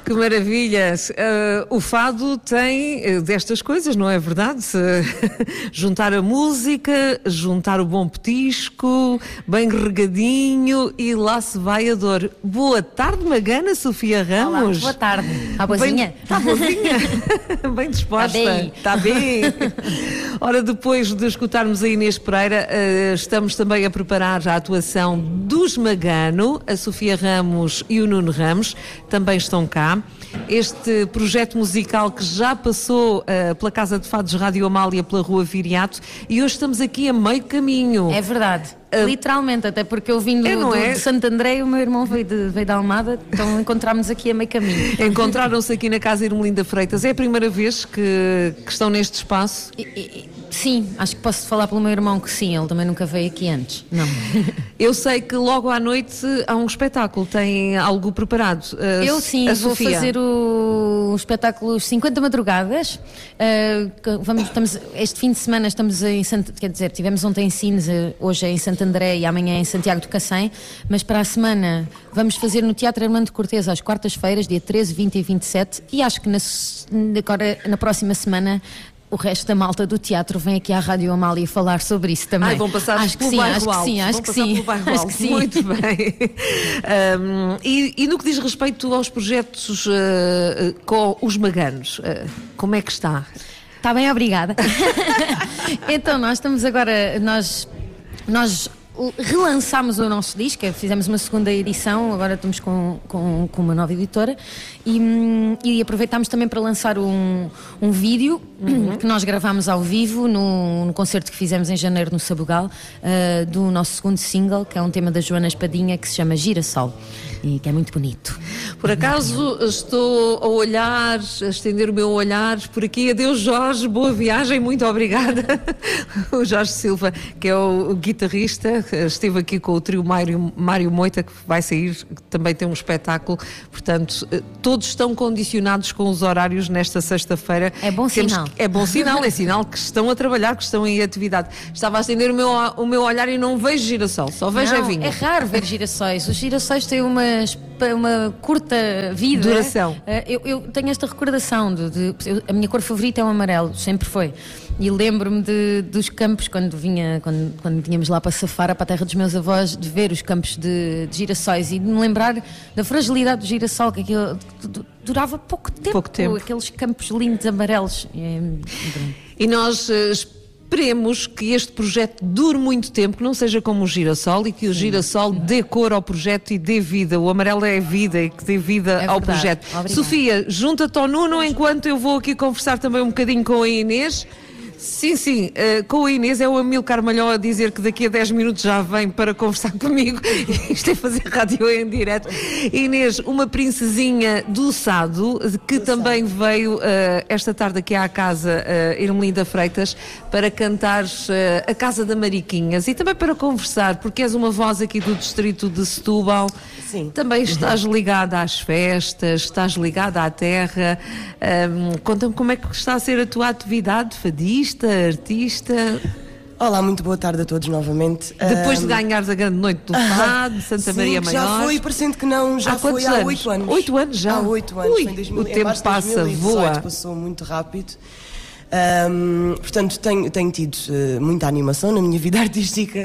Que maravilhas! O fado tem destas coisas, não é verdade? Juntar a música, juntar o bom petisco, bem regadinho e lá se vai a dor. Boa tarde, Magana, Sofia Ramos. Olá, boa tarde. Está boazinha? Está boazinha. Bem disposta. Está bem. Ora, depois de escutarmos a Inês Pereira, estamos também a preparar a atuação dos Magano. A Sofia Ramos e o Nuno Ramos também estão cá. Este projeto musical que já passou pela Casa de Fados Rádio Amália, pela Rua Viriato, e hoje estamos aqui a meio caminho. É verdade. Literalmente, até porque eu vim de Santo André e o meu irmão veio da Almada, então encontramos aqui a meio caminho. Encontraram-se aqui na Casa Irmelinda Freitas. É a primeira vez que estão neste espaço? Sim, acho que posso falar pelo meu irmão que sim, ele também nunca veio aqui antes. Não. Eu sei que logo à noite há um espetáculo, tem algo preparado. Eu sim, vou fazer o espetáculo 50 Madrugadas. Este fim de semana estamos em tivemos ontem em Sines, hoje é em Santo André e amanhã em Santiago do Cacém, mas para a semana vamos fazer no Teatro Armando Cortês às quartas-feiras, dia 13, 20 e 27, e acho que agora na próxima semana o resto da malta do teatro vem aqui à Rádio Amália falar sobre isso também. Vão passar pelo bairro alto. Acho que sim. Muito bem. E no que diz respeito aos projetos com os Maganos, como é que está? Está bem, obrigada. Então, nós estamos agora... Nós relançámos o nosso disco, fizemos uma segunda edição, agora estamos com uma nova editora e aproveitámos também para lançar um vídeo que nós gravámos ao vivo no concerto que fizemos em janeiro no Sabugal, do nosso segundo single, que é um tema da Joana Espadinha, que se chama Girassol, e que é muito bonito. Por acaso estou a estender o meu olhar por aqui. Adeus, Jorge, boa viagem, muito obrigada. O Jorge Silva, que é o guitarrista, esteve aqui com o trio Mário Moita, que vai sair, que também tem um espetáculo. Portanto, todos estão condicionados com os horários nesta sexta-feira. É bom sinal. É bom sinal, é sinal que estão a trabalhar, que estão em atividade. Estava a estender o meu olhar e não vejo girassol, só vejo vinho. É raro ver girassóis. Os girassóis têm uma curta vida. Duração. Eu tenho esta recordação a minha cor favorita é o amarelo, sempre foi. E lembro-me dos campos, quando vinhamos lá para Safara, para a terra dos meus avós, de ver os campos de girassóis e de me lembrar da fragilidade do girassol, que aquilo durava pouco tempo. Aqueles campos lindos amarelos. E nós esperemos que este projeto dure muito tempo, que não seja como o girassol e que o girassol dê cor ao projeto e dê vida. O amarelo é a vida e que dê vida ao projeto. Obrigada. Sofia, junta-te ao Nuno enquanto eu vou aqui conversar também um bocadinho com a Inês. Sim, com a Inês é o Amilcar Malhó a dizer que daqui a 10 minutos já vem para conversar comigo. Isto é fazer rádio em direto. Inês, uma princesinha do Sado, que também veio esta tarde aqui à Casa Irmelinda Freitas para cantar a Casa da Mariquinhas e também para conversar, porque és uma voz aqui do distrito de Setúbal. Sim. Também estás ligada às festas, estás ligada à terra. Conta-me como é que está a ser a tua atividade, fadista, artista. Olá, muito boa tarde a todos novamente. Depois de ganhares a grande noite do Fado, de Santa Maria Maior. Já foi, parecendo que não, já foi há 8 anos. 8 anos já? Há 8 anos. Ui, o tempo passa, voa. Passou muito rápido. Portanto, tenho tido muita animação na minha vida artística,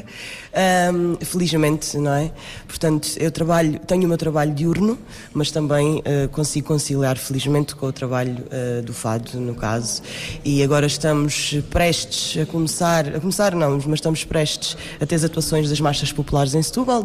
felizmente, não é? Portanto, tenho o meu trabalho diurno, mas também consigo conciliar felizmente com o trabalho do fado, no caso, e agora estamos prestes a começar não, mas estamos prestes a ter as atuações das marchas populares em Setúbal,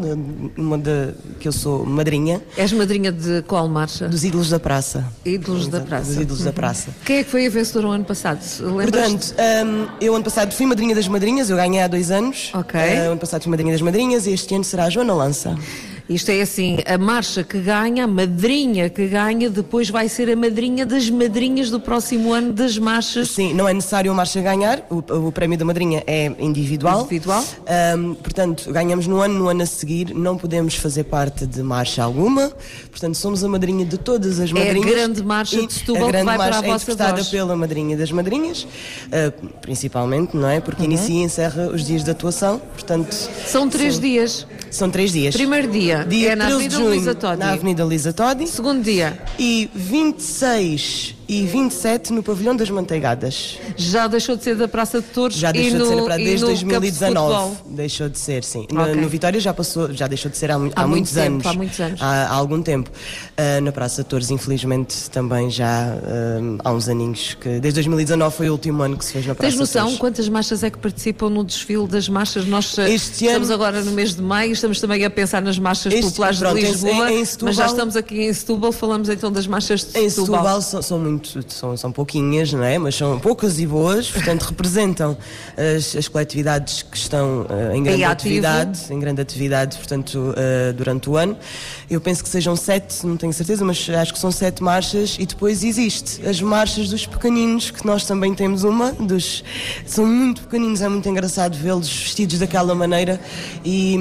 que eu sou madrinha. És madrinha de qual marcha? Dos Ídolos da Praça. Ídolos da Praça. Dos Ídolos da Praça. Quem é que foi a vencedora o ano passado? Portanto, eu ano passado fui madrinha das madrinhas, eu ganhei há 2 anos. Ok. Ano passado fui madrinha das madrinhas e este ano será a Joana Lança. Isto é assim, a marcha que ganha, a madrinha que ganha, depois vai ser a madrinha das madrinhas do próximo ano das marchas. Sim, não é necessário a marcha ganhar, o prémio da madrinha é individual. Portanto, ganhamos no ano a seguir, não podemos fazer parte de marcha alguma, portanto somos a madrinha de todas as madrinhas. É a grande marcha de Setúbal que vai para a vossa voz. É interpretada pela madrinha das madrinhas, principalmente, não é? Porque inicia e encerra os dias de atuação, portanto... São 3 dias. São 3 dias. Primeiro dia, Dia é na 13 Avenida de junho, Luísa Todi. na Avenida Luísa Todi. Segundo dia, E 26 e 27 no Pavilhão das Manteigadas. já deixou de ser da Praça de Touros Já deixou de ser na praia desde Campo de 2019. Futebol. Deixou de ser, sim. Ok. No Vitória já passou, já deixou de ser há Há muitos muito tempo, anos. há muitos anos. Há algum tempo. Na Praça de Touros, infelizmente, também já há uns aninhos que. Desde 2019 foi o último ano que se fez na Praça Tens de noção Touros. quantas marchas é que participam no desfile das marchas? Nós Este estamos ano- agora no mês de maio, estamos também a pensar nas marchas populares pronto, de Lisboa, em Setúbal- mas já estamos aqui em Setúbal, falamos então das marchas de Em Setúbal. Setúbal são pouquinhas, não é? Mas são poucas e boas, portanto representam as coletividades que estão em grande atividade, portanto, durante o ano. Eu penso que sejam 7, não tenho certeza, mas acho que são 7 marchas e depois existe as marchas dos pequeninos, que nós também temos uma, são muito pequeninos, é muito engraçado vê-los vestidos daquela maneira e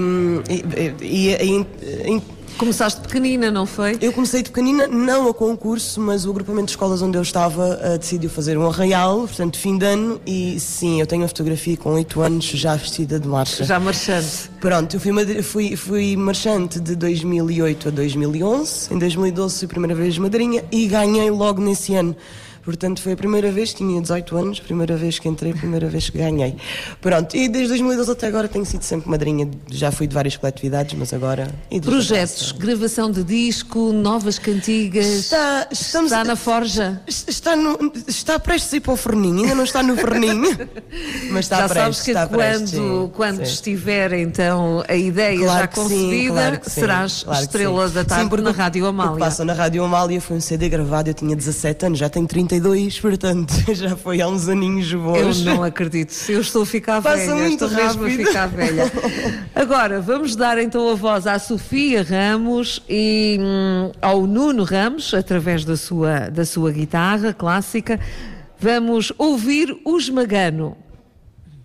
Começaste pequenina, não foi? eu comecei de pequenina, não a concurso, mas o agrupamento de escolas onde eu estava decidiu fazer um arraial, portanto, fim de ano, e sim, eu tenho uma fotografia com 8 anos já vestida de marcha. Já marchante. Pronto, eu fui marchante de 2008 a 2011, em 2012 fui a primeira vez madrinha e ganhei logo nesse ano. Portanto, foi a primeira vez, tinha 18 anos, primeira vez que entrei, primeira vez que ganhei. Pronto, e desde 2012 até agora tenho sido sempre madrinha, já fui de várias coletividades, mas agora... Projetos, gravação de disco, novas cantigas, está na forja. Está prestes a ir para o forninho, ainda não está no forninho, mas está Já prestes. sabes que está prestes, sim, quando sim. estiver então a ideia Claro já que sim, concebida, claro que sim, serás claro que estrela sim. da tarde Sim, porque na Rádio o que Amália. passa na Rádio Amália foi um CD gravado, eu tinha 17 anos, já tenho 32, portanto já foi há uns aninhos Eu bons. não acredito, eu estou a ficar Passa velha, muito estou mesmo a rápido. ficar velha. Agora, vamos dar então a voz à Sofia Ramos e ao Nuno Ramos, através da sua guitarra clássica. Vamos ouvir o Esmagano.